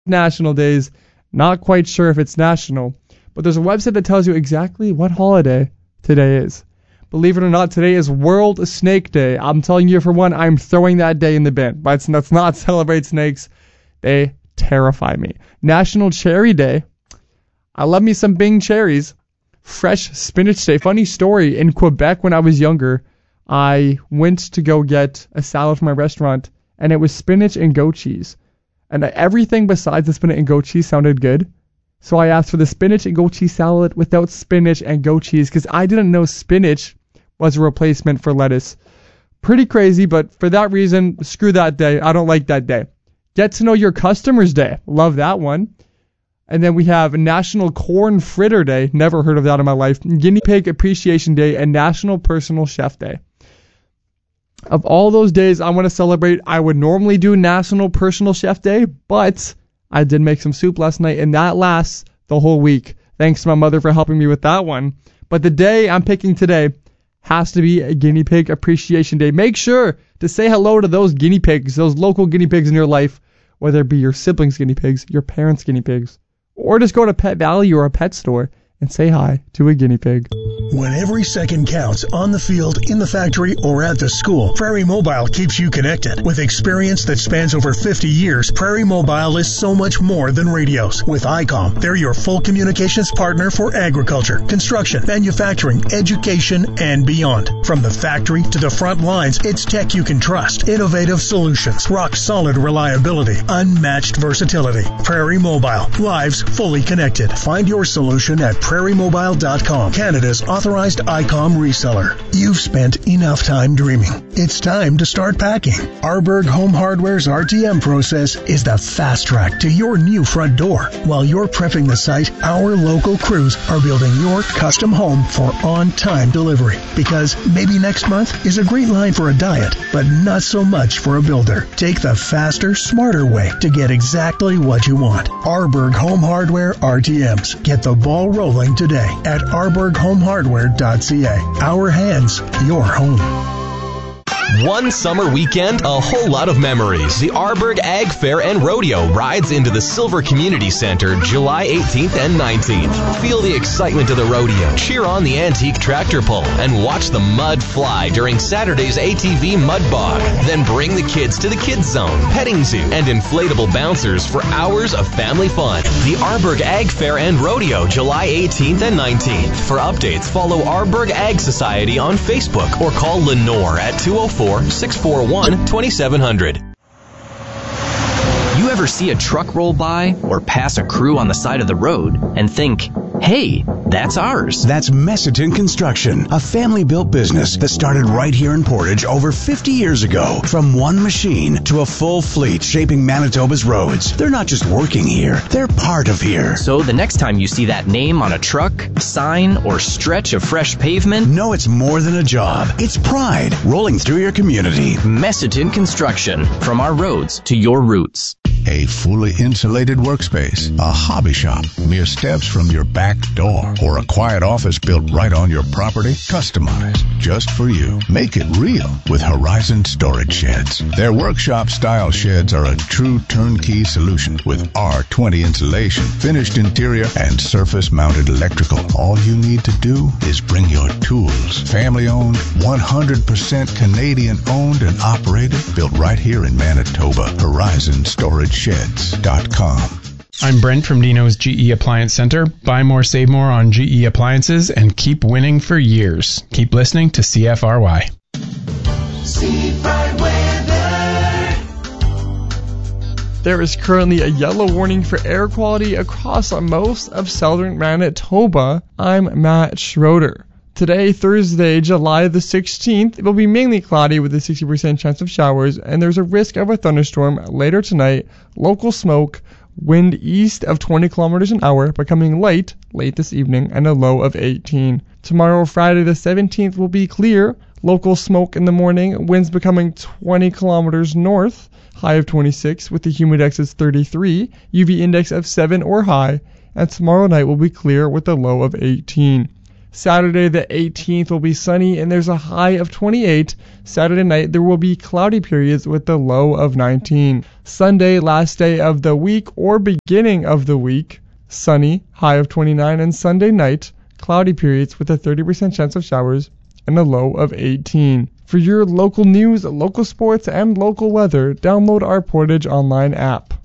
national days. Not quite sure if it's national, but there's a website that tells you exactly what holiday today is. Believe it or not, today is World Snake Day. I'm telling you, for one, I'm throwing that day in the bin. But let's not celebrate snakes. They terrify me. National Cherry Day. I love me some Bing cherries. Fresh Spinach Day. Funny story, in Quebec when I was younger, I went to go get a salad from my restaurant, and it was spinach and goat cheese. And everything besides the spinach and goat cheese sounded good. So I asked for the spinach and goat cheese salad without spinach and goat cheese because I didn't know spinach was a replacement for lettuce. Pretty crazy, but for that reason, screw that day. I don't like that day. Get to know your customers day. Love that one. And then we have National Corn Fritter Day. Never heard of that in my life. Guinea Pig Appreciation Day and National Personal Chef Day. Of all those days I want to celebrate, I would normally do National Personal Chef Day, but I did make some soup last night, and that lasts the whole week. Thanks to my mother for helping me with that one. But the day I'm picking today has to be a Guinea Pig Appreciation Day. Make sure to say hello to those guinea pigs, those local guinea pigs in your life, whether it be your siblings' guinea pigs, your parents' guinea pigs, or just go to Pet Value or a pet store and say hi to a guinea pig. When every second counts on the field, in the factory, or at the school, Prairie Mobile keeps you connected. With experience that spans over 50 years, Prairie Mobile is so much more than radios. With ICOM, they're your full communications partner for agriculture, construction, manufacturing, education, and beyond. From the factory to the front lines, it's tech you can trust. Innovative solutions, rock-solid reliability, unmatched versatility. Prairie Mobile, lives fully connected. Find your solution at prairiemobile.com, Canada's authorized ICOM reseller. You've spent enough time dreaming. It's time to start packing. Arborg Home Hardware's RTM process is the fast track to your new front door. While you're prepping the site, our local crews are building your custom home for on-time delivery. Because maybe next month is a great line for a diet, but not so much for a builder. Take the faster, smarter way to get exactly what you want. Arborg Home Hardware RTMs. Get the ball rolling today at arborghomehardware.ca. Our hands, your home. One summer weekend, a whole lot of memories. The Arborg Ag Fair and Rodeo rides into the Silver Community Center July 18th and 19th. Feel the excitement of the rodeo, cheer on the antique tractor pull, and watch the mud fly during Saturday's ATV Mud Bog. Then bring the kids to the Kids Zone, petting zoo, and inflatable bouncers for hours of family fun. The Arborg Ag Fair and Rodeo July 18th and 19th. For updates, follow Arborg Ag Society on Facebook or call Lenore at 204-641-2700. You ever see a truck roll by or pass a crew on the side of the road and think, hey, that's ours? That's Messiton Construction, a family-built business that started right here in Portage over 50 years ago. From one machine to a full fleet shaping Manitoba's roads. They're not just working here, they're part of here. So the next time you see that name on a truck, sign, or stretch of fresh pavement, know it's more than a job. It's pride rolling through your community. Messiton Construction, from our roads to your roots. A fully insulated workspace, a hobby shop, mere steps from your back door, or a quiet office built right on your property, customized just for you. Make it real with Horizon Storage Sheds. Their workshop-style sheds are a true turnkey solution with R20 insulation, finished interior, and surface-mounted electrical. All you need to do is bring your tools. Family-owned, 100% Canadian-owned and operated, built right here in Manitoba. HorizonStorageSheds.com. I'm Brent from Dino's GE Appliance Center. Buy more, save more on GE appliances and keep winning for years. Keep listening to CFRY. There is currently a yellow warning for air quality across most of southern Manitoba. I'm Matt Schroeder. Today, Thursday, July the 16th, it will be mainly cloudy with a 60% chance of showers, and there's a risk of a thunderstorm later tonight. Local smoke, wind east of 20 kilometers an hour, becoming light late this evening, and a low of 18. Tomorrow, Friday the 17th, will be clear. Local smoke in the morning, winds becoming 20 kilometers north, high of 26, with the humidex as 33, UV index of 7 or high, and tomorrow night will be clear with a low of 18. Saturday the 18th will be sunny and there's a high of 28. Saturday night there will be cloudy periods with a low of 19. Sunday, last day of the week or beginning of the week, sunny, high of 29, and Sunday night, cloudy periods with a 30% chance of showers and a low of 18. For your local news, local sports, and local weather, download our Portage Online app.